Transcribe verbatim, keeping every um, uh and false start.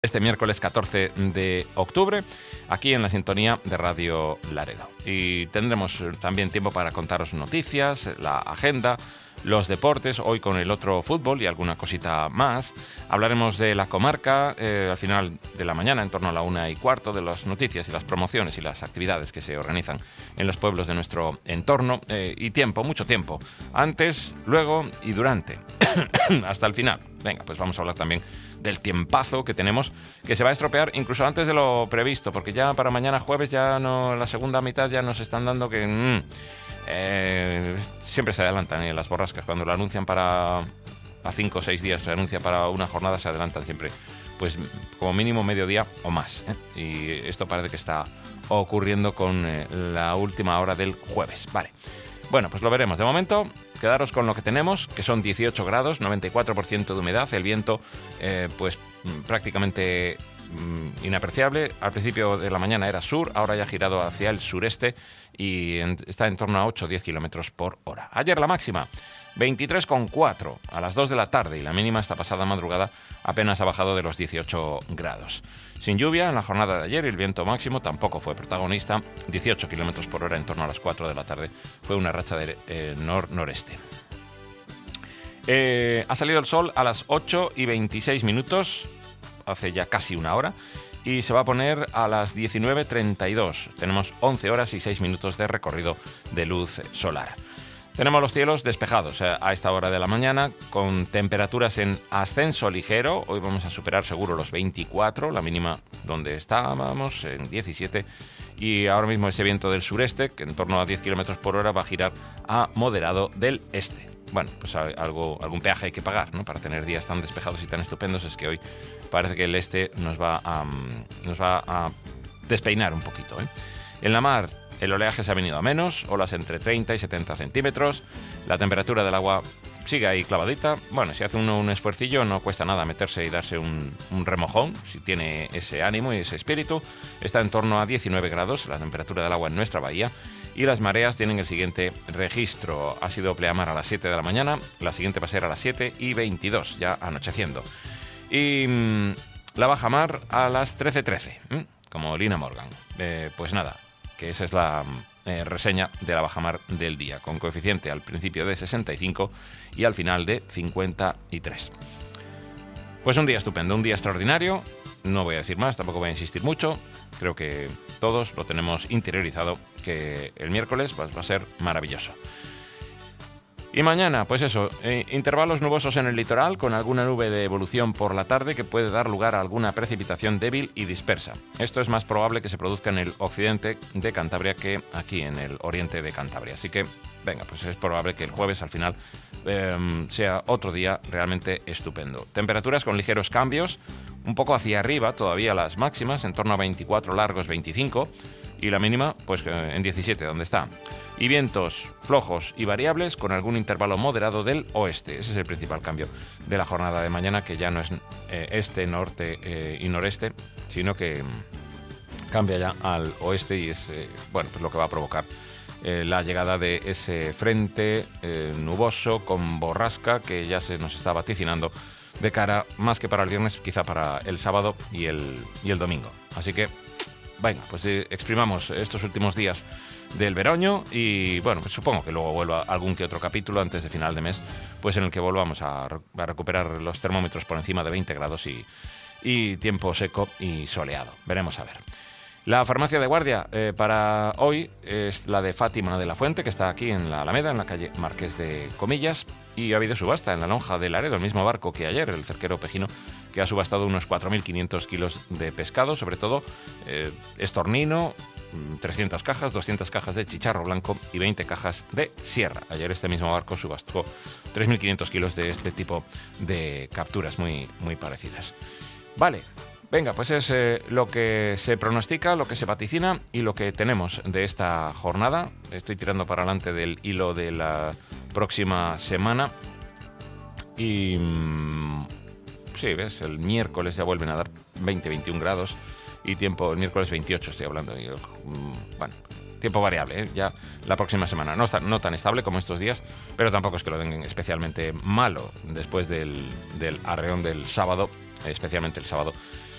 Este miércoles catorce de octubre, aquí en la sintonía de Radio Laredo. Y tendremos también tiempo para contaros noticias, la agenda, los deportes, hoy con el otro fútbol y alguna cosita más. Hablaremos de la comarca eh, al final de la mañana, en torno a la una y cuarto, de las noticias y las promociones y las actividades que se organizan en los pueblos de nuestro entorno. Eh, y tiempo, mucho tiempo, antes, luego y durante, hasta el final. Venga, pues vamos a hablar también del tiempazo que tenemos, que se va a estropear incluso antes de lo previsto, porque ya para mañana jueves, ya no, la segunda mitad ya nos están dando que mmm, eh, siempre se adelantan eh, las borrascas. Cuando lo anuncian para a cinco o seis días, se anuncia para una jornada, se adelantan siempre, pues como mínimo mediodía o más, ¿eh? Y esto parece que está ocurriendo con eh, la última hora del jueves. Vale, bueno, pues lo veremos. De momento, quedaros con lo que tenemos, que son dieciocho grados, noventa y cuatro por ciento de humedad, el viento eh, pues prácticamente mm, inapreciable. Al principio de la mañana era sur, ahora ya ha girado hacia el sureste y en, está en torno a ocho o diez kilómetros por hora. Ayer la máxima, veintitrés coma cuatro a las dos de la tarde, y la mínima esta pasada madrugada apenas ha bajado de los dieciocho grados. Sin lluvia en la jornada de ayer, y el viento máximo tampoco fue protagonista, dieciocho kilómetros por hora en torno a las cuatro de la tarde. Fue una racha de eh, nor-noreste. Eh, ha salido el sol a las ocho y veintiséis minutos, hace ya casi una hora, y se va a poner a las diecinueve treinta y dos. Tenemos once horas y seis minutos de recorrido de luz solar. Tenemos los cielos despejados a esta hora de la mañana, con temperaturas en ascenso ligero. Hoy vamos a superar seguro los veinticuatro, la mínima donde estábamos, en diecisiete. Y ahora mismo ese viento del sureste, que en torno a diez kilómetros por hora, va a girar a moderado del este. Bueno, pues algo, algún peaje hay que pagar, ¿no? Para tener días tan despejados y tan estupendos. Es que hoy parece que el este nos va a, nos va a despeinar un poquito, ¿eh? En la mar, el oleaje se ha venido a menos, olas entre treinta y setenta centímetros. La temperatura del agua sigue ahí clavadita. Bueno, si hace uno un esfuercillo, no cuesta nada meterse y darse un, un remojón, si tiene ese ánimo y ese espíritu. Está en torno a diecinueve grados la temperatura del agua en nuestra bahía. Y las mareas tienen el siguiente registro. Ha sido pleamar a las siete de la mañana, la siguiente va a ser a las siete y veintidós, ya anocheciendo. Y mmm, la bajamar a las trece trece, ¿eh? Como Lina Morgan. Eh, pues nada, que esa es la eh, reseña de la bajamar del día, con coeficiente al principio de sesenta y cinco y al final de cincuenta y tres. Pues un día estupendo, un día extraordinario. No voy a decir más, tampoco voy a insistir mucho. Creo que todos lo tenemos interiorizado, que el miércoles va, va a ser maravilloso. Y mañana, pues eso, eh, intervalos nubosos en el litoral, con alguna nube de evolución por la tarde que puede dar lugar a alguna precipitación débil y dispersa. Esto es más probable que se produzca en el occidente de Cantabria que aquí en el oriente de Cantabria. Así que, venga, pues es probable que el jueves al final eh, sea otro día realmente estupendo. Temperaturas con ligeros cambios, un poco hacia arriba todavía las máximas, en torno a veinticuatro largos, veinticinco, y la mínima pues en diecisiete, donde está. Y vientos flojos y variables con algún intervalo moderado del oeste. Ese es el principal cambio de la jornada de mañana, que ya no es eh, este, norte eh, y noreste, sino que mm, cambia ya al oeste, y es eh, bueno, pues lo que va a provocar eh, la llegada de ese frente eh, nuboso con borrasca que ya se nos está vaticinando de cara, más que para el viernes, quizá para el sábado y el, y el domingo. Así que, venga, pues eh, exprimamos estos últimos días del veroño, y bueno, pues supongo que luego vuelva algún que otro capítulo antes de final de mes, pues en el que volvamos a, a recuperar los termómetros por encima de veinte grados y, y tiempo seco y soleado. Veremos a ver. La farmacia de guardia eh, para hoy es la de Fátima de la Fuente, que está aquí en la Alameda, en la calle Marqués de Comillas, y ha habido subasta en la lonja de Laredo, el mismo barco que ayer, el cerquero Pejino, que ha subastado unos cuatro mil quinientos kilos de pescado, sobre todo eh, estornino, trescientas cajas, doscientas cajas de chicharro blanco y veinte cajas de sierra. Ayer este mismo barco subastó tres mil quinientos kilos de este tipo de capturas muy, muy parecidas. Vale, venga, pues es eh, lo que se pronostica, lo que se vaticina y lo que tenemos de esta jornada. Estoy tirando para adelante del hilo de la próxima semana y mmm, sí, ves, el miércoles ya vuelven a dar veinte a veintiún grados. Y tiempo, el miércoles veintiocho estoy hablando. Y, bueno, tiempo variable, ¿eh? Ya la próxima semana. No, no tan estable como estos días, pero tampoco es que lo den especialmente malo después del, del arreón del sábado, especialmente el sábado,